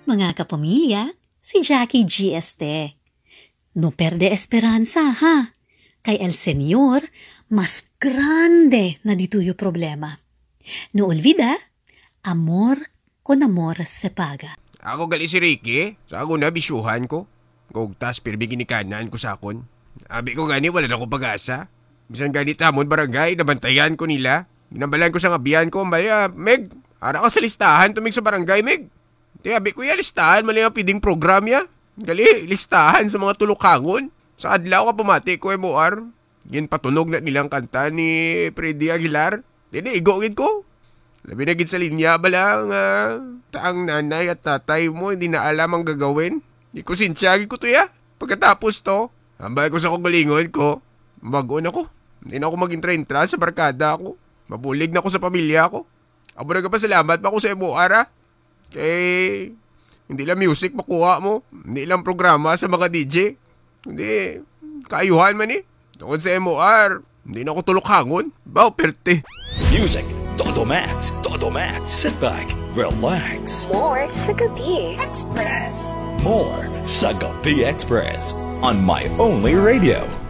mga kapamilya, si Jackie GST. No perde esperanza, ha? Kay el Señor, mas grande na dituyo problema. No olvida, amor con amor se paga. Ako gali si Ricky, sa ako na bisyuhan ko. Kugtas pirmi ginikanan ko sa akon. Abi ko gani wala na ko pag-asa. Bisan ganit hamon barangay, nabantayan ko nila. Binabalan ko sa ngabihan ko, mbaya, Meg, ara ka sa listahan tumig sa barangay, Meg. Abi ko ya listahan, mali ang piding program ya. Gali, listahan sa mga tulukangon. Sa adlaw ka pumati ko, MOR. Yan patunog na nilang kanta ni Freddy Aguilar. Yan igogid ko. Labi na gid sa linya ba lang, taang nanay at tatay mo hindi na alam ang gagawin. Di ko sinsyagi ko to ya. Pagkatapos to, hambay ko sa kugalingon ko, bagoon ako. Hindi na ako mag-intra-intra sa barkada ako. Mabulig na ako sa pamilya ko. Abo nagpasalamat pa ako sa MOR ha. Kay hindi lang music makuha mo, hindi lang programa sa mga DJ. Hindi, kaayuhan man eh. Tungkol sa MOR, hindi na ako tulok-hangon. Bao, perte. Music, Todo Max. Todo Max. Sit back, relax. More sa Gabi Express. More sa Gabi Express on My Only Radio.